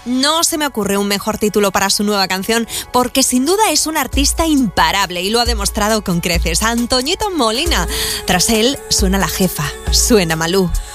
No se me ocurre un mejor título para su nueva canción porque sin duda es un artista imparable y lo ha demostrado con creces. Antoñito Molina. Tras él suena La Jefa, suena Malú.